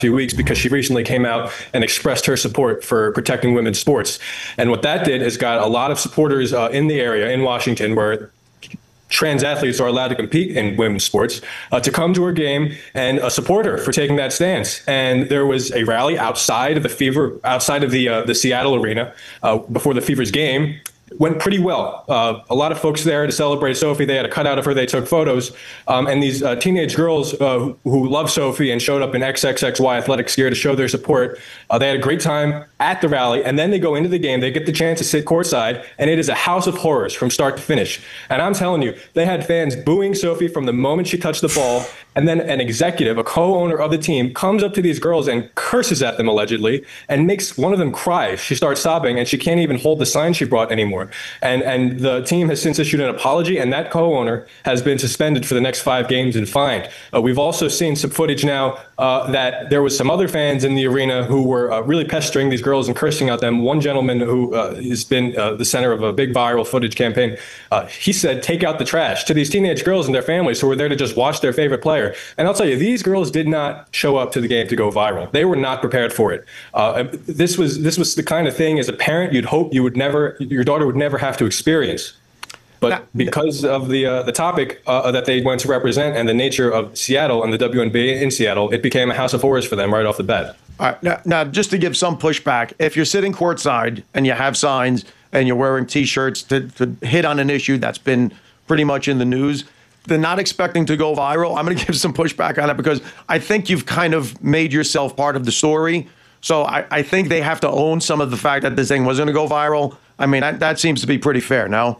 few weeks because she recently came out and expressed her support for protecting women's sports. And what that did is got a lot of supporters in the area in Washington where trans athletes are allowed to compete in women's sports to come to her game and support her for taking that stance. And there was a rally outside of the the Seattle arena before the Fever's game. Went pretty well. A lot of folks there to celebrate Sophie. They had a cutout of her. They took photos. And these teenage girls who love Sophie and showed up in XXXY athletic gear to show their support, they had a great time at the rally. And then they go into the game. They get the chance to sit courtside. And it is a house of horrors from start to finish. And I'm telling you, they had fans booing Sophie from the moment she touched the ball. And then an executive, a co-owner of the team, comes up to these girls and curses at them, allegedly, and makes one of them cry. She starts sobbing, and she can't even hold the sign she brought anymore. And the team has since issued an apology, and that co-owner has been suspended for the next 5 games and fined. We've also seen some footage now that there was some other fans in the arena who were really pestering these girls and cursing at them. One gentleman who has been the center of a big viral footage campaign, he said, "Take out the trash," to these teenage girls and their families who were there to just watch their favorite player. And I'll tell you, these girls did not show up to the game to go viral. They were not prepared for it. This was the kind of thing, as a parent, you'd hope your daughter would never have to experience. But because of the topic that they went to represent and the nature of Seattle and the WNBA in Seattle, it became a house of horrors for them right off the bat. All right, now, just to give some pushback, if you're sitting courtside and you have signs and you're wearing T-shirts to hit on an issue that's been pretty much in the news, they're not expecting to go viral. I'm going to give some pushback on it because I think you've kind of made yourself part of the story. So I think they have to own some of the fact that this thing was going to go viral. I mean, that seems to be pretty fair, no?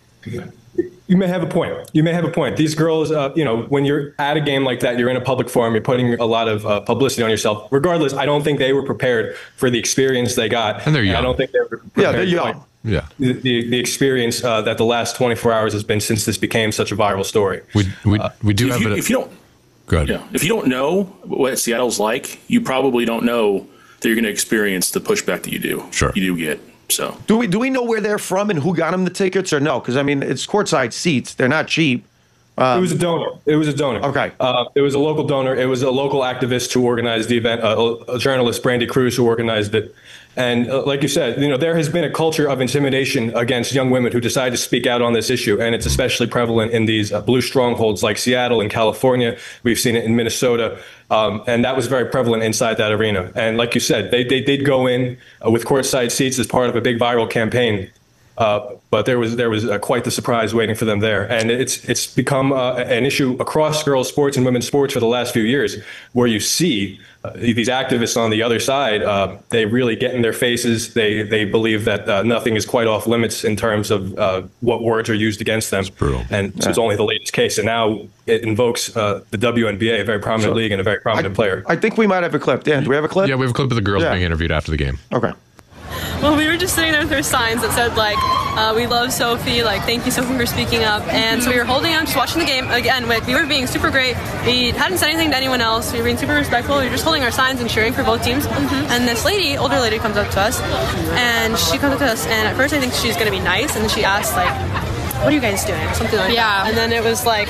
You may have a point. You may have a point. These girls, when you're at a game like that, you're in a public forum, you're putting a lot of publicity on yourself. Regardless, I don't think they were prepared for the experience they got. And they're young. I don't think they were prepared. Yeah, they're young. Yeah. The experience that the last 24 hours has been since this became such a viral story. We do have it. If you don't, go ahead. Yeah, if you don't know what Seattle's like, you probably don't know that you're going to experience the pushback that you do. Sure. You do get. So do we know where they're from and who got them the tickets or no? Because I mean, it's courtside seats; they're not cheap. It was a donor. Okay. It was a local donor. It was a local activist who organized the event, a journalist, Brandy Cruz, who organized it. And like you said, there has been a culture of intimidation against young women who decide to speak out on this issue. And it's especially prevalent in these blue strongholds like Seattle and California. We've seen it in Minnesota. And that was very prevalent inside that arena. And like you said, they did go in with courtside seats as part of a big viral campaign. But there was quite the surprise waiting for them there. And it's become an issue across girls' sports and women's sports for the last few years, where you see these activists on the other side. They really get in their faces. They believe that nothing is quite off limits in terms of what words are used against them. And this is only the latest case. And now it invokes the WNBA, a very prominent league and a very prominent player. I think we might have a clip. Dan, do we have a clip? Yeah, we have a clip of the girls being interviewed after the game. Okay. Well, we were just sitting there with our signs that said, like, we love Sophie, like, thank you, Sophie, for speaking up. And so we were holding on, just watching the game. Again, we were being super great. We hadn't said anything to anyone else. We were being super respectful. We were just holding our signs and cheering for both teams. And this lady, older lady, comes up to us. And she comes up to us, and at first I think she's going to be nice. And then she asks, like, what are you guys doing? Or something like that. And then it was like,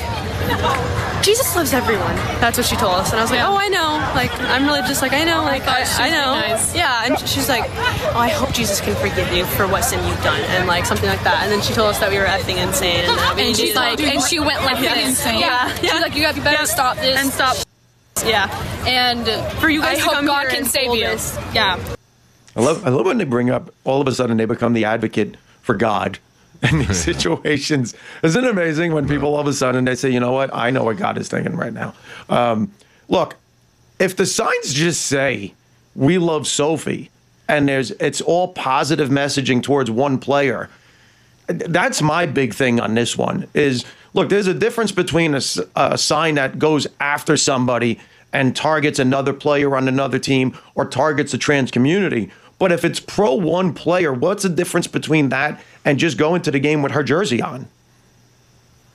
Jesus loves everyone. That's what she told us. And I was like, oh, I know. Like, I'm religious. Like, I know. Like, I know. Nice. Yeah. And she's like, oh, I hope Jesus can forgive you for what sin you've done. And like something like that. And then she told us that we were effing insane. And she's like, and she went like this. Insane. Yeah. She's like, you better stop this. And stop. Yeah. And for you guys, I hope God can save you. Yeah. I love when they bring up, all of a sudden they become the advocate for God in these situations. Isn't it amazing when people all of a sudden they say, you know what, I know what God is thinking right now. Look, if the signs just say, we love Sophie, and it's all positive messaging towards one player, that's my big thing on this one is, look, there's a difference between a sign that goes after somebody and targets another player on another team or targets the trans community. But if it's pro one player, what's the difference between that and just going to the game with her jersey on?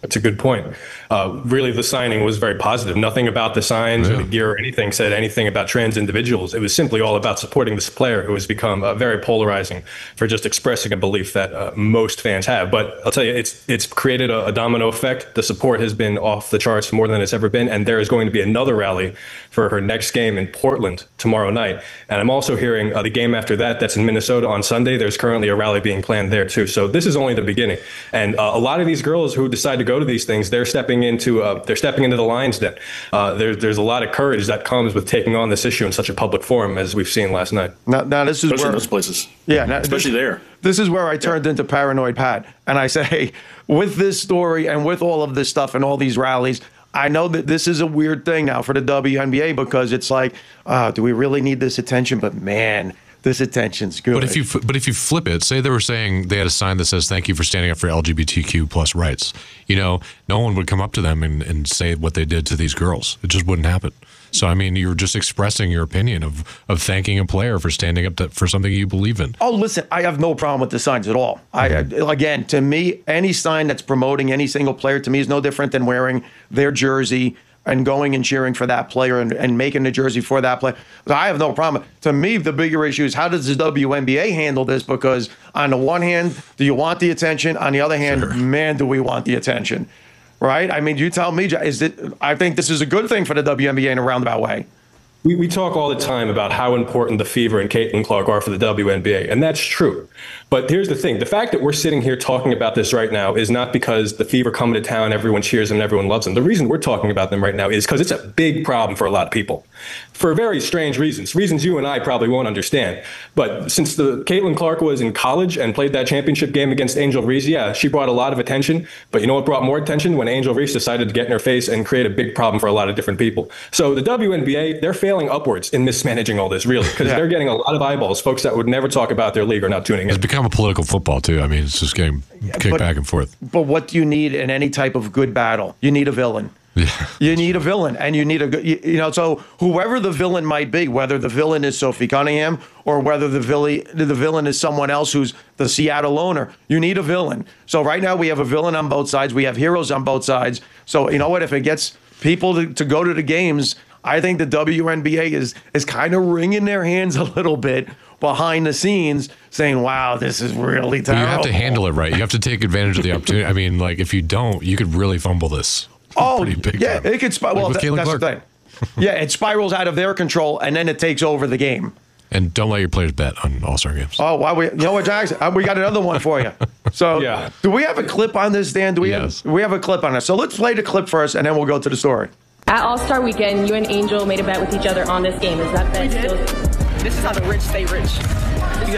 That's a good point. Really, the signing was very positive. Nothing about the signs or the gear or anything said anything about trans individuals. It was simply all about supporting this player who has become very polarizing for just expressing a belief that most fans have. But I'll tell you, it's created a domino effect. The support has been off the charts more than it's ever been, and there is going to be another rally for her next game in Portland tomorrow night. And I'm also hearing the game after that, that's in Minnesota on Sunday. There's currently a rally being planned there too. So this is only the beginning. And a lot of these girls who decide to go to these things, they're stepping into the lion's den. There's a lot of courage that comes with taking on this issue in such a public forum as we've seen last night. Now this is Especially where in those places. Yeah, especially there. This is where I turned into Paranoid Pat, and I say, hey, with this story and with all of this stuff and all these rallies, I know that this is a weird thing now for the WNBA because it's like, do we really need this attention? But man, this attention's good. But if you flip it, say they were saying they had a sign that says "Thank you for standing up for LGBTQ plus rights." You know, no one would come up to them and say what they did to these girls. It just wouldn't happen. So I mean, you're just expressing your opinion of thanking a player for standing up for something you believe in. Oh, listen, I have no problem with the signs at all. Again, to me, any sign that's promoting any single player to me is no different than wearing their jersey and going and cheering for that player and making the jersey for that player. I have no problem. To me, the bigger issue is how does the WNBA handle this? Because on the one hand, do you want the attention? On the other hand, man, do we want the attention? Right? I mean, you tell me, I think this is a good thing for the WNBA in a roundabout way. We talk all the time about how important the Fever and Caitlin Clark are for the WNBA, and that's true. But here's the thing. The fact that we're sitting here talking about this right now is not because the Fever come to town, everyone cheers them, and everyone loves them. The reason we're talking about them right now is because it's a big problem for a lot of people for very strange reasons you and I probably won't understand. But since Caitlin Clark was in college and played that championship game against Angel Reese, yeah, she brought a lot of attention. But you know what brought more attention? When Angel Reese decided to get in her face and create a big problem for a lot of different people. So the WNBA, they're failing upwards in mismanaging all this, really, because they're getting a lot of eyeballs. Folks that would never talk about their league are not tuning in. It's become a political football, too. I mean, it's just getting kicked back and forth. But what do you need in any type of good battle? You need a villain. Yeah. You need a villain, and you need a good, so whoever the villain might be, whether the villain is Sophie Cunningham or whether the villain is someone else who's the Seattle owner, you need a villain. So right now we have a villain on both sides. We have heroes on both sides. So you know what? If it gets people to go to the games, I think the WNBA is kind of wringing their hands a little bit behind the scenes saying, wow, this is really terrible. You have to handle it right. You have to take advantage of the opportunity. I mean, like, if you don't, you could really fumble this. Pretty big time. It could spiral. Well, that's the thing. Yeah, it spirals out of their control, and then it takes over the game. And don't let your players bet on All-Star games. Oh, wow. You know what, Jackson? We got another one for you. So, do we have a clip on this, Dan? We have a clip on it. So let's play the clip first, and then we'll go to the story. At All-Star Weekend, you and Angel made a bet with each other on this game. Is that bet still? This is how the rich stay rich. You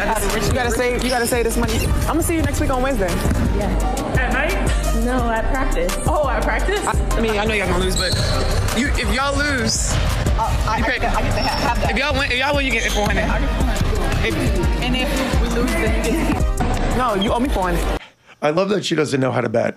gotta save this money. I'm gonna see you next week on Wednesday. Yeah. At night? No, at practice. Oh, at practice? I mean, I know y'all gonna lose, but if y'all lose, I get to have that. If y'all win, you get 400. And if we lose, then you get. No, you owe me 400. I love that she doesn't know how to bet.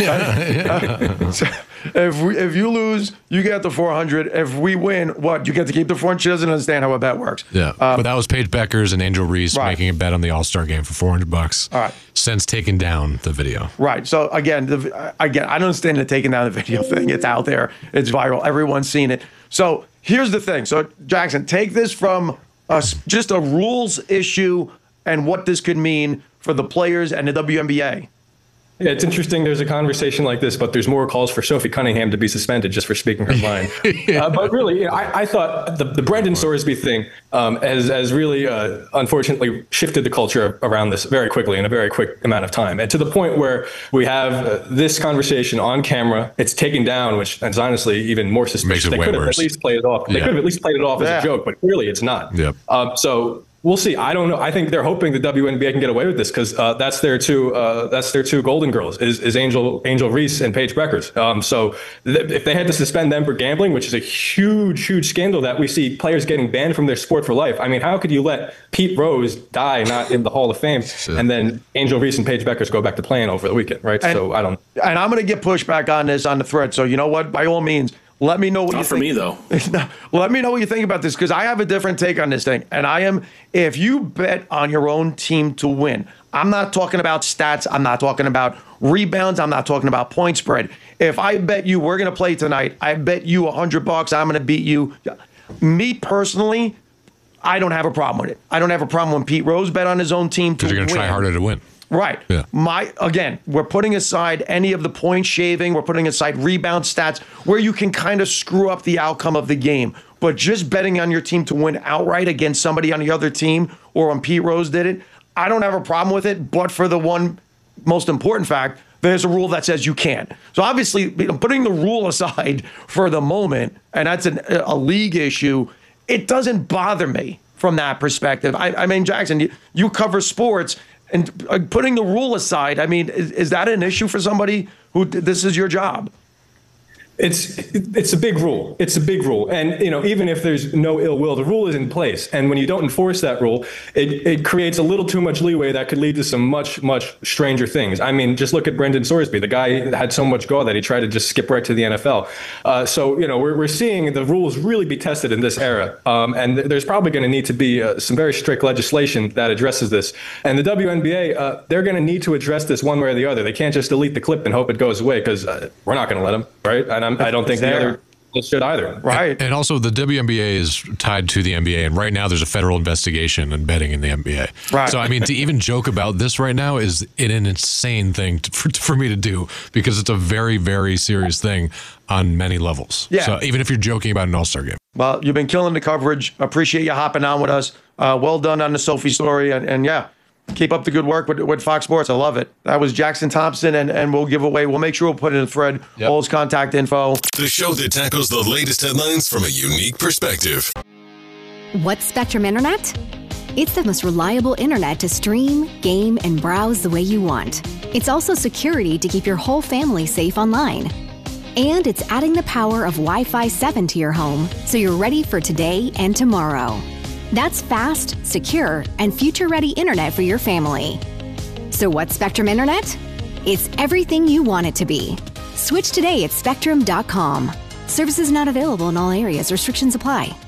So if you lose, you get the 400. If we win, what? You get to keep the 400. She doesn't understand how a bet works. Yeah, but that was Paige Beckers and Angel Reese making a bet on the All-Star game for $400. All right, since taking down the video. Right. So again, I don't understand the taking down the video thing. It's out there. It's viral. Everyone's seen it. So here's the thing. So Jackson, take this from just a rules issue and what this could mean for the players and the WNBA. Yeah, it's interesting there's a conversation like this, but there's more calls for Sophie Cunningham to be suspended just for speaking her mind. But really, I thought the Brendan Sorsby thing has really, unfortunately, shifted the culture around this very quickly in a very quick amount of time. And to the point where we have this conversation on camera, it's taken down, which is honestly even more suspicious. They could have at least played it off. They could have at least played it off as a joke, but clearly it's not. Yep. So we'll see. I don't know. I think they're hoping the WNBA can get away with this because that's their two golden girls is Angel Reese and Paige Beckers. So if they had to suspend them for gambling, which is a huge scandal that we see players getting banned from their sport for life. I mean, how could you let Pete Rose die not in the Hall of Fame and then Angel Reese and Paige Beckers go back to playing over the weekend, right? So I don't. And I'm going to get pushback on this on the thread. So you know what? By all means. Let me know what you think. Not for me, though. Let me know what you think about this because I have a different take on this thing. And if you bet on your own team to win, I'm not talking about stats. I'm not talking about rebounds. I'm not talking about point spread. If I bet you we're going to play tonight, I bet you $100 I'm going to beat you. Me personally, I don't have a problem with it. I don't have a problem when Pete Rose bet on his own team to Because you're going to try harder to win. Right. Yeah. Again, we're putting aside any of the point shaving. We're putting aside rebound stats where you can kind of screw up the outcome of the game. But just betting on your team to win outright against somebody on the other team, or when Pete Rose did it, I don't have a problem with it. But for the one most important fact, there's a rule that says you can't. So obviously, putting the rule aside for the moment, and that's a league issue, it doesn't bother me from that perspective. I mean, Jackson, you cover sports. And putting the rule aside, I mean, is that an issue for somebody who this is your job? It's a big rule. It's a big rule. And, even if there's no ill will, the rule is in place. And when you don't enforce that rule, it creates a little too much leeway that could lead to some much, much stranger things. I mean, just look at Brendan Sorsby. The guy had so much gall that he tried to just skip right to the NFL. So, we're seeing the rules really be tested in this era. And there's probably going to need to be some very strict legislation that addresses this. And the WNBA, they're going to need to address this one way or the other. They can't just delete the clip and hope it goes away, because we're not going to let them, right? And I don't think the other should either. Right. And also the WNBA is tied to the NBA. And right now there's a federal investigation and betting in the NBA. Right. So, I mean, to even joke about this right now is an insane thing for me to do, because it's a very, very serious thing on many levels. Yeah. So even if you're joking about an All-Star game. Well, you've been killing the coverage. Appreciate you hopping on with us. Well done on the Sophie story. And yeah, keep up the good work with Fox Sports. I love it. That was Jackson Thompson, and we'll make sure we'll put in a thread all his contact info. The show that tackles the latest headlines from a unique perspective. What's Spectrum Internet? It's the most reliable internet to stream, game, and browse the way you want. It's also security to keep your whole family safe online. And it's adding the power of Wi-Fi 7 to your home, so you're ready for today and tomorrow. That's fast, secure, and future-ready internet for your family. So what's Spectrum Internet? It's everything you want it to be. Switch today at Spectrum.com. Services not available in all areas. Restrictions apply.